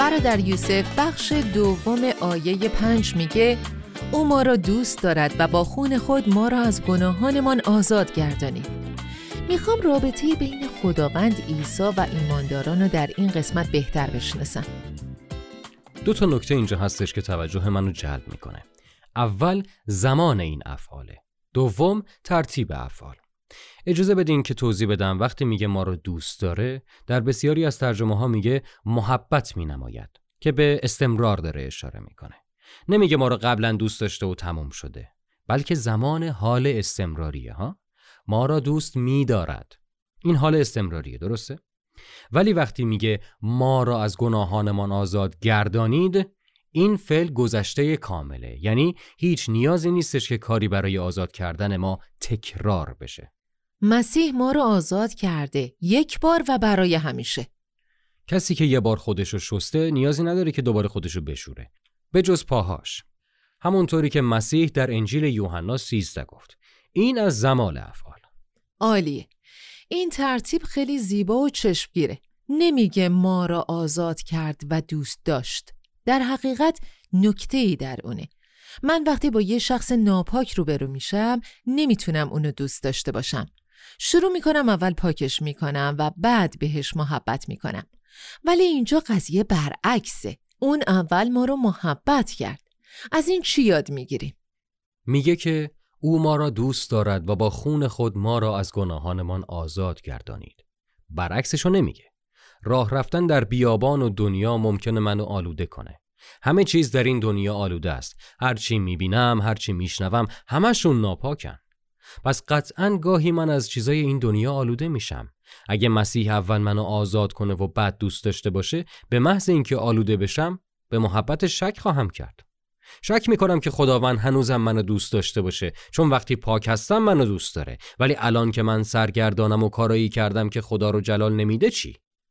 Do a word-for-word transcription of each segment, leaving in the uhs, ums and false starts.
برادر یوسف بخش دوم آیه پنج میگه او ما را دوست دارد و با خون خود ما را از گناهانمان آزاد گردانید. میخوام رابطه بین خداوند عیسی و ایمانداران رو در این قسمت بهتر بشناسم. دو تا نکته اینجا هستش که توجه منو جلب میکنه. اول زمان این افعاله. دوم ترتیب افعال. اجازه بدین که توضیح بدم. وقتی میگه ما رو دوست داره، در بسیاری از ترجمه ها میگه محبت مینماید که به استمرار داره اشاره میکنه. نمیگه ما رو قبلا دوست داشته و تموم شده، بلکه زمان حال استمراریه ها. ما را دوست می‌دارد. این حال استمراریه، درسته؟ ولی وقتی میگه ما را از گناهانمان آزاد گردانید، این فعل گذشته کامله. یعنی هیچ نیازی نیستش که کاری برای آزاد کردن ما تکرار بشه. مسیح ما را آزاد کرده، یک بار و برای همیشه. کسی که یه بار خودشو شسته نیازی نداره که دوباره خودشو بشوره، به جز پاهاش. همونطوری که مسیح در انجیل یوحنا سیزده گفت. این از زمان افعال. عالیه. این ترتیب خیلی زیبا و چشمگیره. نمیگه ما را آزاد کرد و دوست داشت. در حقیقت نکته‌ای در اونه. من وقتی با یه شخص ناپاک روبرو میشم، نمیتونم اونو دوست داشته باشم. شروع میکنم اول پاکش میکنم و بعد بهش محبت میکنم. ولی اینجا قضیه برعکسه. اون اول ما رو محبت کرد. از این چی یاد میگیریم؟ میگه که او ما را دوست دارد و با خون خود ما را از گناهانمان آزاد گردانید. برعکسشو نمیگه. راه رفتن در بیابان و دنیا ممکنه منو آلوده کنه. همه چیز در این دنیا آلوده است. هرچی میبینم، هرچی میشنوم، همشون ناپاکن. پس قطعاً گاهی من از چیزای این دنیا آلوده میشم. اگه مسیح اول منو آزاد کنه و بعد دوست داشته باشه، به محض اینکه آلوده بشم، به محبت شک خواهم کرد. شک میکنم که خداوند هنوزم منو دوست داشته باشه، چون وقتی پاک هستم منو دوست داره. ولی الان که من سرگردانم و کارایی کردم که خدا رو جلال نمیده چی؟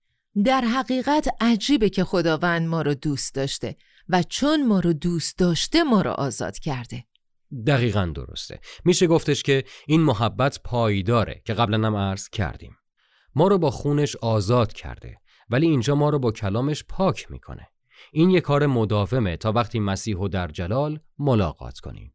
در حقیقت عجیبه که خداوند ما رو دوست داشته و چون ما رو دوست داشته ما رو آزاد کرده. دقیقاً درسته. میشه گفتش که این محبت پایداره که قبلا هم عرض کردیم. ما رو با خونش آزاد کرده، ولی اینجا ما رو با کلامش پاک میکنه. این یک کار مداومه تا وقتی مسیح رو در جلال ملاقات کنیم.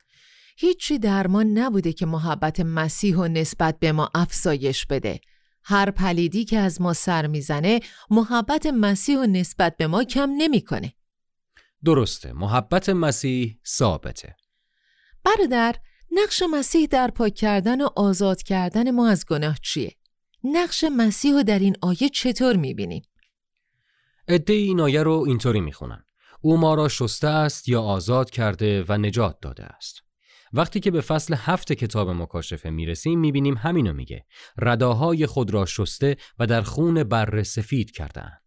هیچی درمان نبوده که محبت مسیح رو نسبت به ما افزایش بده. هر پلیدی که از ما سر میزنه محبت مسیح رو نسبت به ما کم نمیکنه. درسته، محبت مسیح ثابته. برادر، نقش مسیح در پاک کردن و آزاد کردن ما از گناه چیه؟ نقش مسیح رو در این آیه چطور میبینیم؟ عده این آیه رو اینطوری میخونن: او ما را شسته است یا آزاد کرده و نجات داده است. وقتی که به فصل هفت کتاب مکاشفه میرسیم میبینیم همینو میگه. رداهای خود را شسته و در خون بر سفید کردند.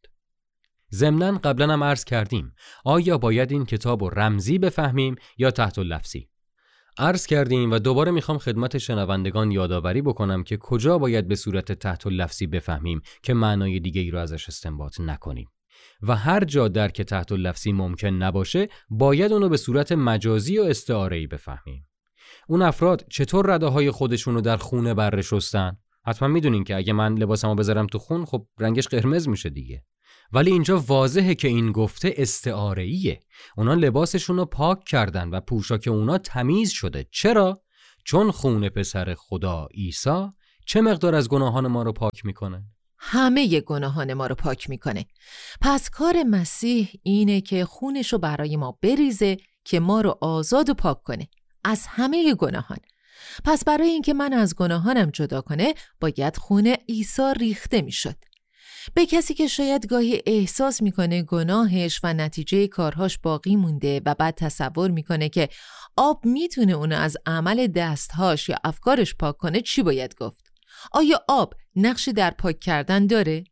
ضمناً قبلا هم عرض کردیم آیا باید این کتاب رو رمزی بفهمیم یا تحت اللفظی؟ عرض کردیم و دوباره میخوام خدمت شنوندگان یادآوری بکنم که کجا باید به صورت تحت اللفظی بفهمیم که معنای دیگه ای رو ازش استنباط نکنیم و هر جا درک تحت اللفظی ممکن نباشه باید اونو به صورت مجازی و استعاره‌ای بفهمیم. اون افراد چطور رداهای خودشونو در خون بره شستن؟ حتما میدونین که اگه من لباسمو بذارم تو خون، خب رنگش قرمز میشه دیگه. ولی اینجا واضحه که این گفته استعاره‌ایه. اونا لباسشونو پاک کردن و پوشاک اونا تمیز شده. چرا؟ چون خون پسر خدا عیسی چه مقدار از گناهان ما رو پاک میکنه؟ همه گناهان ما رو پاک میکنه. پس کار مسیح اینه که خونشو برای ما بریزه که ما رو آزاد و پاک کنه از همه گناهان. پس برای اینکه من از گناهانم جدا کنه باید خون عیسی ریخته میشد. به کسی که شاید گاهی احساس میکنه گناهش و نتیجه کارهاش باقی مونده و بعد تصور میکنه که آب میتونه اونو از عمل دستهاش یا افکارش پاک کنه، چی باید گفت؟ آیا آب نقشی در پاک کردن داره؟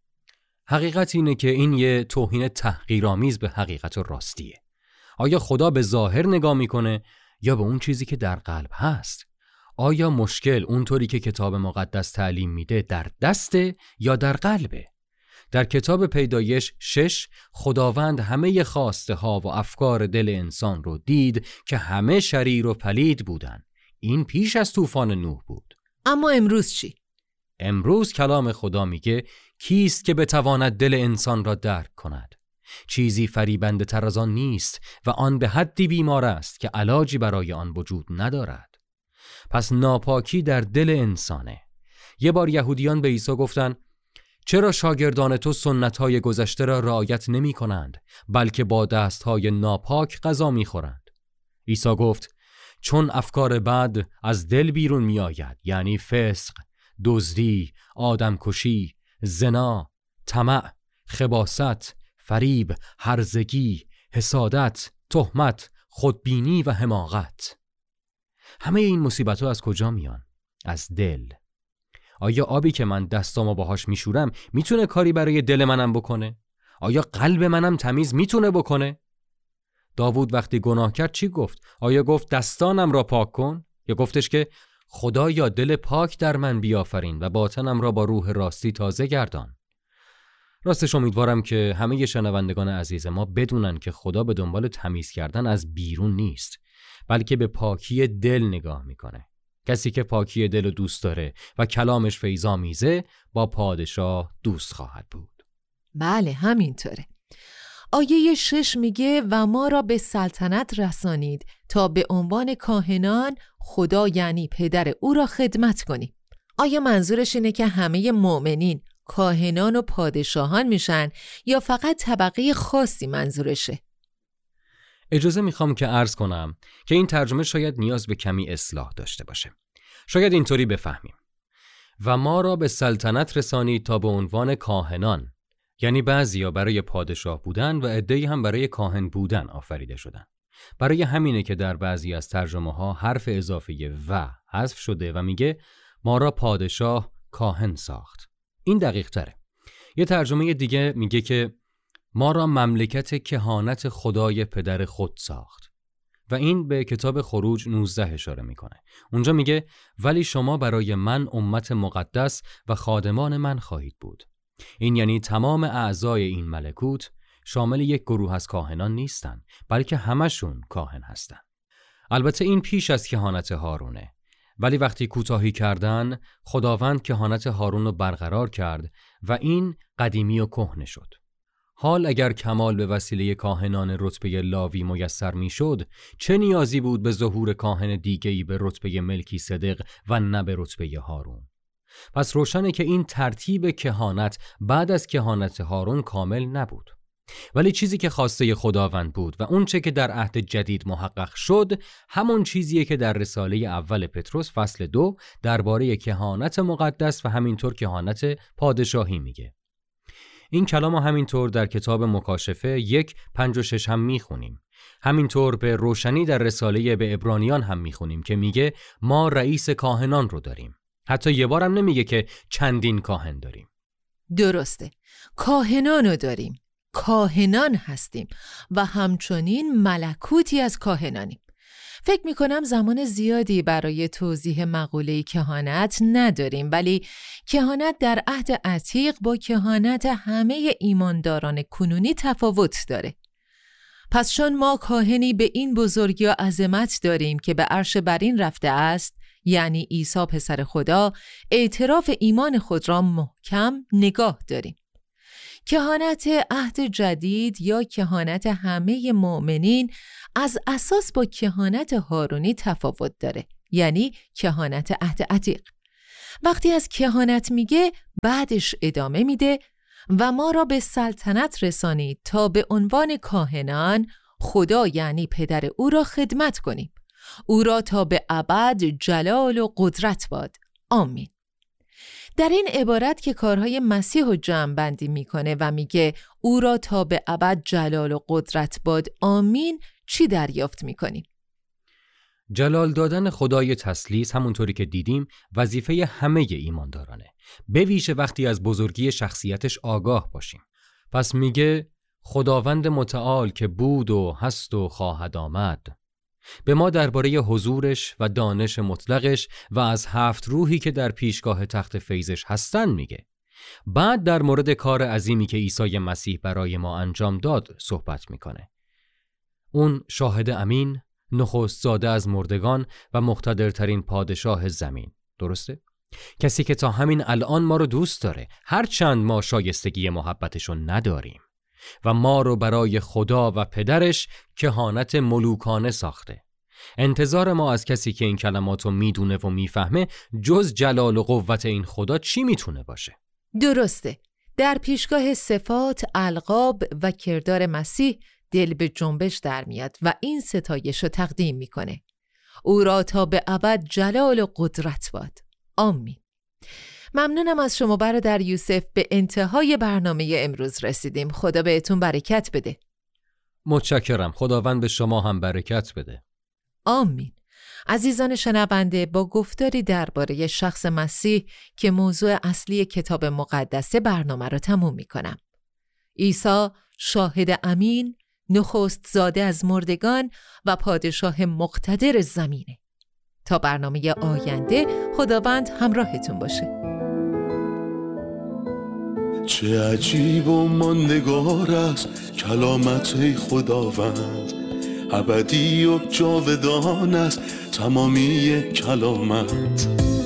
حقیقت اینه که این یه توهین تحقیرآمیز به حقیقت و راستیه. آیا خدا به ظاهر نگاه میکنه یا به اون چیزی که در قلب هست؟ آیا مشکل اونطوری که کتاب مقدس تعلیم میده در دسته یا در قلبه؟ در کتاب پیدایش شش خداوند همه خواسته ها و افکار دل انسان رو دید که همه شریر و پلید بودن. این پیش از طوفان نوح بود. اما امروز چی؟ امروز کلام خدا میگه کیست که بتواند دل انسان را درک کند؟ چیزی فریبنده تر از آن نیست و آن به حدی بیمار است که علاجی برای آن وجود ندارد. پس ناپاکی در دل انسانه. یه بار یهودیان به عیسی گفتن چرا شاگردان تو سنت‌های گذشته را رعایت نمی کنند بلکه با دست‌های ناپاک غذا می خورند؟ عیسی گفت چون افکار بد از دل بیرون می آید، یعنی فسق، دزدی، آدمکشی، زنا، طمع، خباثت، فریب، هرزگی، حسادت، تهمت، خودبینی و حماقت. همه این مصیبت‌ها از کجا میان؟ از دل. آیا آبی که من دستامو باهاش میشورم میتونه کاری برای دل منم بکنه؟ آیا قلب منم تمیز میتونه بکنه؟ داوود وقتی گناه کرد چی گفت؟ آیا گفت دستانم را پاک کن؟ یا گفتش که خدایا دل پاک در من بیافرین و باطنم را با روح راستی تازه گردان؟ راستش امیدوارم که همه شنوندگان عزیز ما بدونن که خدا به دنبال تمیز کردن از بیرون نیست، بلکه به پاکی دل نگاه میکنه. کسی که پاکی دل دوست داره و کلامش فیض‌آمیزه با پادشاه دوست خواهد بود. بله همینطوره. آیه شش میگه و ما را به سلطنت رسانید تا به عنوان کاهنان خدا یعنی پدر او را خدمت کنیم. آیا منظورش اینه که همه مؤمنین کاهنان و پادشاهان میشن یا فقط طبقه خاصی منظورشه؟ اجازه میخوام که عرض کنم که این ترجمه شاید نیاز به کمی اصلاح داشته باشه. شاید اینطوری بفهمیم و ما را به سلطنت رسانید تا به عنوان کاهنان، یعنی بعضیا برای پادشاه بودن و عده‌ای هم برای کاهن بودن آفریده شدن. برای همینه که در بعضی از ترجمه ها حرف اضافه و حذف شده و میگه ما را پادشاه کاهن ساخت. این دقیق تره. یه ترجمه دیگه میگه که ما را مملکت کهانت خدای پدر خود ساخت و این به کتاب خروج نوزده اشاره میکنه. اونجا میگه ولی شما برای من امت مقدس و خادمان من خواهید بود. این یعنی تمام اعضای این ملکوت شامل یک گروه از کاهنان نیستن، بلکه همشون کاهن هستن. البته این پیش از کهانت هارونه، ولی وقتی کوتاهی کردن خداوند کهانت هارون رو برقرار کرد و این قدیمی و کهنه شد. حال اگر کمال به وسیله کاهنان رتبه لاوی میسر میشد، چه نیازی بود به ظهور کاهن دیگه‌ای به رتبه ملکی صدق و نه به رتبه هارون؟ پس روشنه که این ترتیب کهانت بعد از کهانت هارون کامل نبود. ولی چیزی که خواسته خداوند بود و اون چه که در عهد جدید محقق شد همون چیزیه که در رساله اول پتروس فصل دو درباره کهانت مقدس و همینطور کهانت پادشاهی میگه. این کلام همینطور در کتاب مکاشفه یک پنج و شش هم میخونیم. همینطور به روشنی در رساله به عبرانیان هم میخونیم که میگه ما رئیس کاهنان رو داریم. حتی یه بارم نمیگه که چندین کاهن داریم. درسته، کاهنان رو داریم، کاهنان هستیم و همچنین ملکوتی از کاهنانیم. فکر میکنم زمان زیادی برای توضیح مقوله کهانت نداریم، ولی کهانت در عهد عتیق با کهانت همه ایمانداران کنونی تفاوت داره. پس چون ما کاهنی به این بزرگی و عظمت داریم که به عرش برین رفته است، یعنی عیسی پسر خدا، اعتراف ایمان خود را محکم نگاه داریم. کهانت عهد جدید یا کهانت همه مؤمنین از اساس با کهانت هارونی تفاوت داره، یعنی کهانت عهد عتیق. وقتی از کهانت میگه بعدش ادامه میده و ما را به سلطنت رسانید تا به عنوان کاهنان خدا یعنی پدر او را خدمت کنیم. او را تا به ابد جلال و قدرت باد. آمین. در این عبارت که کارهای مسیح رو جمع بندی میکنه و میگه او را تا به ابد جلال و قدرت باد آمین، چی دریافت میکنیم؟ جلال دادن خدای تثلیث همونطوری که دیدیم وظیفه همه ایماندارانه، به ویژه وقتی از بزرگی شخصیتش آگاه باشیم. پس میگه خداوند متعال که بود و هست و خواهد آمد، به ما درباره حضورش و دانش مطلقش و از هفت روحی که در پیشگاه تخت فیضش هستن میگه. بعد در مورد کار عظیمی که عیسی مسیح برای ما انجام داد صحبت میکنه. اون شاهد امین، نخست زاده از مردگان و مقتدرترین پادشاه زمین. درسته؟ کسی که تا همین الان ما رو دوست داره، هرچند ما شایستگی محبتشو نداریم. و ما رو برای خدا و پدرش کهانت ملوکانه ساخته. انتظار ما از کسی که این کلماتو میدونه و میفهمه جز جلال و قوت این خدا چی میتونه باشه؟ درسته. در پیشگاه صفات، القاب و کردار مسیح دل به جنبش در میاد و این ستایش رو تقدیم میکنه. او را تا به ابد جلال و قدرت باد. آمین. ممنونم از شما برادر یوسف. به انتهای برنامه امروز رسیدیم. خدا بهتون برکت بده. متشکرم. خداوند به شما هم برکت بده. آمین. عزیزان شنونده، با گفتاری درباره شخص مسیح که موضوع اصلی کتاب مقدس برنامه را تموم می کنم. عیسی شاهد امین، نخست زاده از مردگان و پادشاه مقتدر زمینه. تا برنامه آینده خداوند همراهتون باشه. چه عجیب و ماندگار است کلامت خداوند، ابدی و جاودان است تمامی کلامت.